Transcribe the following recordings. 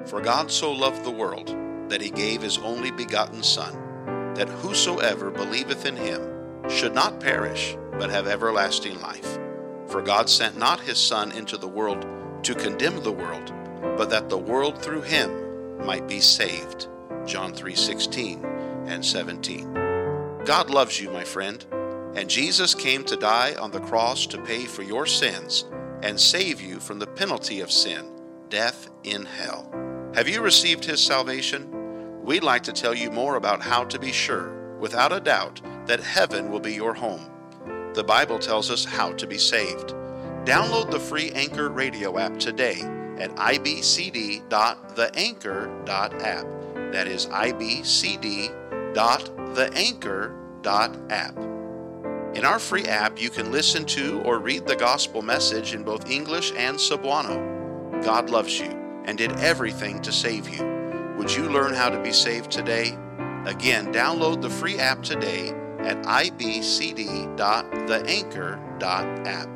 For God so loved the world, that he gave his only begotten Son, that whosoever believeth in him should not perish, but have everlasting life. For God sent not his Son into the world to condemn the world, but that the world through him might be saved. John 3:16 and 17. God loves you, my friend, and Jesus came to die on the cross to pay for your sins and save you from the penalty of sin, death in hell. Have you received his salvation? We'd like to tell you more about how to be sure, without a doubt, that heaven will be your home. The Bible tells us how to be saved. Download the free Anchor radio app today at ibcd.theanchor.app. That is ibcd.theanchor.app. In our free app, you can listen to or read the gospel message in both English and Cebuano. God loves you and did everything to save you. Would you learn how to be saved today? Again, download the free app today at ibcd.theanchor.app.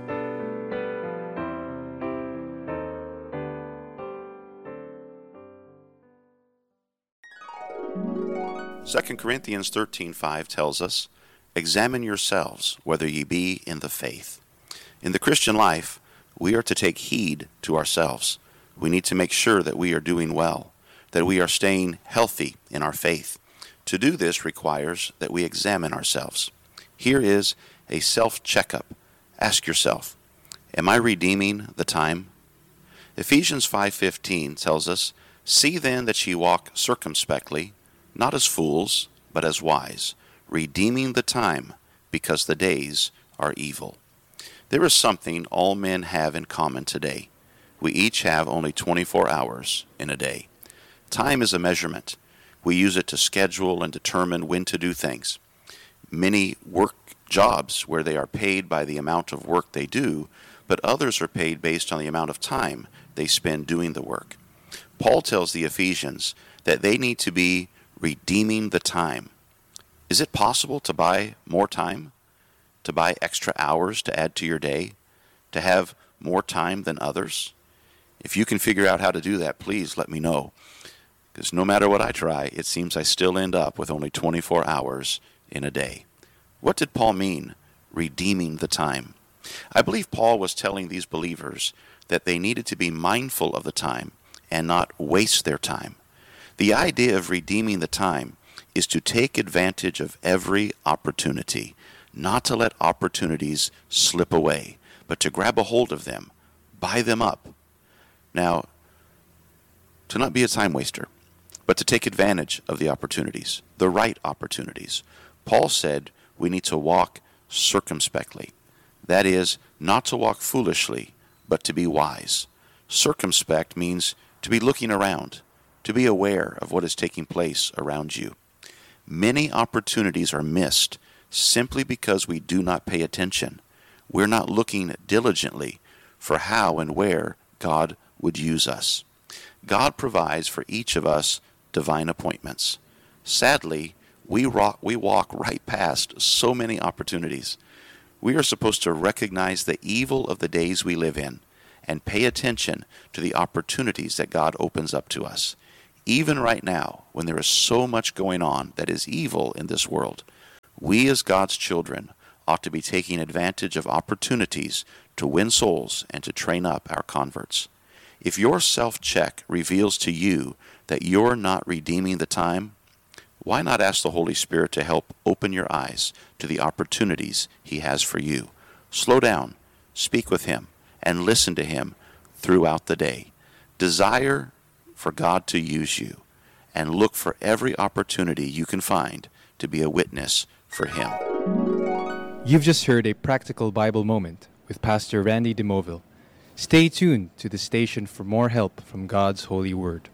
2 Corinthians 13:5 tells us, "Examine yourselves whether ye be in the faith." In the Christian life, we are to take heed to ourselves. We need to make sure that we are doing well, that we are staying healthy in our faith. To do this requires that we examine ourselves. Here is a self-checkup. Ask yourself, am I redeeming the time? Ephesians 5:15 tells us, "See then that ye walk circumspectly, not as fools, but as wise, redeeming the time, because the days are evil." There is something all men have in common today. We each have only 24 hours in a day. Time is a measurement. We use it to schedule and determine when to do things. Many work jobs where they are paid by the amount of work they do, but others are paid based on the amount of time they spend doing the work. Paul tells the Ephesians that they need to be redeeming the time. Is it possible to buy more time? To buy extra hours to add to your day? To have more time than others? If you can figure out how to do that, please let me know. Because no matter what I try, it seems I still end up with only 24 hours in a day. What did Paul mean, redeeming the time? I believe Paul was telling these believers that they needed to be mindful of the time and not waste their time. The idea of redeeming the time is to take advantage of every opportunity, not to let opportunities slip away, but to grab a hold of them, buy them up. Now, to not be a time waster, but to take advantage of the opportunities, the right opportunities. Paul said we need to walk circumspectly. That is, not to walk foolishly, but to be wise. Circumspect means to be looking around, to be aware of what is taking place around you. Many opportunities are missed simply because we do not pay attention. We're not looking diligently for how and where God would use us. God provides for each of us divine appointments. Sadly, we walk right past so many opportunities. We are supposed to recognize the evil of the days we live in and pay attention to the opportunities that God opens up to us. Even right now, when there is so much going on that is evil in this world, we as God's children ought to be taking advantage of opportunities to win souls and to train up our converts. If your self-check reveals to you that you're not redeeming the time, why not ask the Holy Spirit to help open your eyes to the opportunities He has for you? Slow down, speak with Him, and listen to Him throughout the day. Desire for God to use you, and look for every opportunity you can find to be a witness for Him. You've just heard a practical Bible moment with Pastor Randy DeMoville. Stay tuned to the station for more help from God's holy word.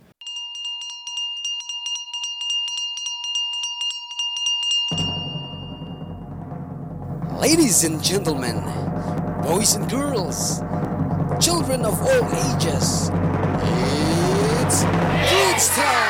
Ladies and gentlemen, boys and girls, children of all ages, it's kids time!